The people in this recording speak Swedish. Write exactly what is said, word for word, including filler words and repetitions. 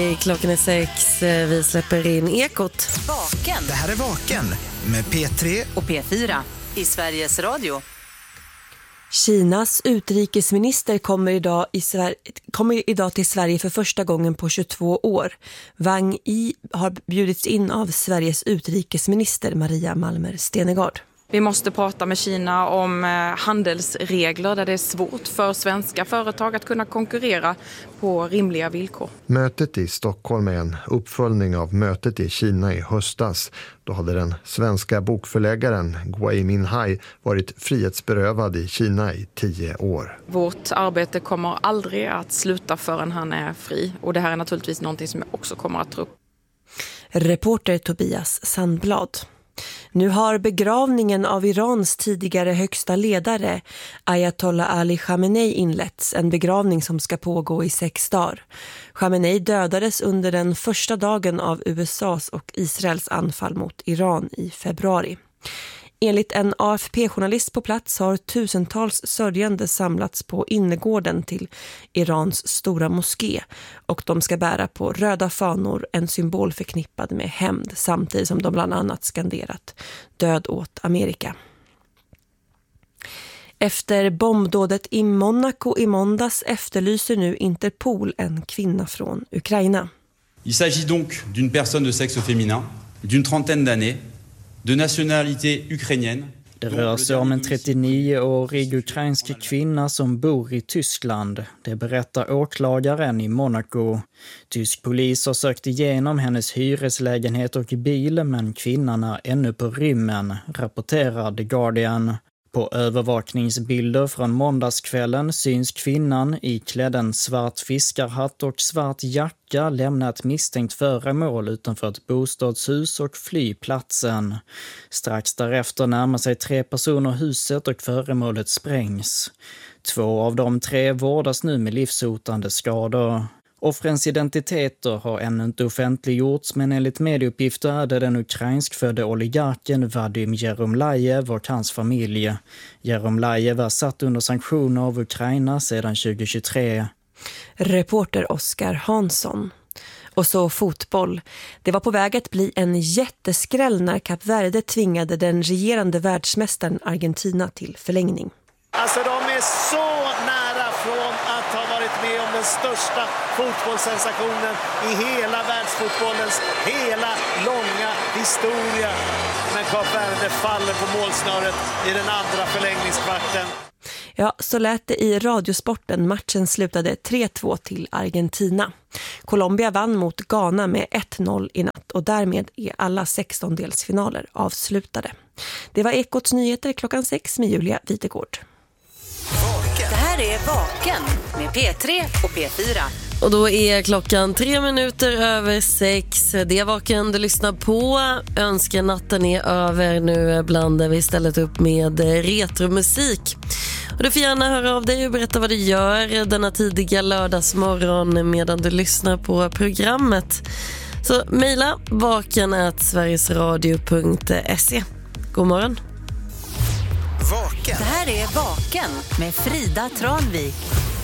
Okej, klockan är sex. Vi släpper in Ekot. Vaken. Det här är Vaken med P tre och P fyra i Sveriges Radio. Kinas utrikesminister kommer idag, i Sver- kommer idag till Sverige för första gången på tjugotvå år. Wang Yi har bjudits in av Sveriges utrikesminister Maria Malmer Stenegard. Vi måste prata med Kina om handelsregler där det är svårt för svenska företag att kunna konkurrera på rimliga villkor. Mötet i Stockholm är en uppföljning av mötet i Kina i höstas. Då hade den svenska bokförläggaren Gui Minhai varit frihetsberövad i Kina i tio år. Vårt arbete kommer aldrig att sluta förrän han är fri. Och det här är naturligtvis någonting som jag också kommer att ta upp. Reporter Tobias Sandblad. Nu har begravningen av Irans tidigare högsta ledare Ayatollah Ali Khamenei inletts, en begravning som ska pågå i sex dagar. Khamenei dödades under den första dagen av U S A:s och Israels anfall mot Iran i februari. Enligt en A F P-journalist på plats har tusentals sörjande samlats på innergården till Irans stora moské och de ska bära på röda fanor, en symbol förknippad med hämnd, samtidigt som de bland annat skanderat död åt Amerika. Efter bombdådet i Monaco i måndags efterlyser nu Interpol en kvinna från Ukraina. Il s'agit donc d'une personne de sexe féminin, d'une trentaine d'années, de nationalité ukrainienne. Det rör sig om en trettionioårig ukrainsk kvinna som bor i Tyskland. Det berättar åklagaren i Monaco. Tysk polis har sökt igenom hennes hyreslägenhet och bil, men kvinnan är ännu på rymmen, rapporterar The Guardian. På övervakningsbilder från måndagskvällen syns kvinnan i klädd en svart fiskarhatt och svart jacka lämna ett misstänkt föremål utanför ett bostadshus och fly platsen. Strax därefter närmar sig tre personer huset och föremålet sprängs. Två av de tre vårdas nu med livshotande skador. Offrens identiteter har ännu inte offentliggjorts, men enligt medieuppgifter är det den ukrainskfödde oligarken Vadim Jeromlajev och hans familj. Jeromlajev är satt under sanktioner av Ukraina sedan tjugohundratjugotre. Reporter Oskar Hansson. Och så fotboll. Det var på väg att bli en jätteskräll när Kap Verde tvingade den regerande världsmästaren Argentina till förlängning. Alltså de är så nära från att ha varit med om den största fotbollssensationen i hela världsfotbollens hela långa historia. Men Kap Verde faller på målsnöret i den andra förlängningskvarten. Ja, så lät det i Radiosporten. Matchen slutade tre två till Argentina. Colombia vann mot Ghana med ett noll i natt och därmed är alla sextondelsfinaler avslutade. Det var Ekots nyheter klockan sex med Julia Witegård. Det här är Vaken med P tre och P fyra. Och då är klockan tre minuter över sex. Det är Vaken du lyssnar på. Önskenatten är över. Nu blandar vi istället upp med retromusik. Och du får gärna höra av dig och berätta vad du gör denna tidiga lördagsmorgon medan du lyssnar på programmet. Så mejla vaken at sverigesradio punkt se. God morgon. Vaken. Det här är Vaken med Frida Tranvik.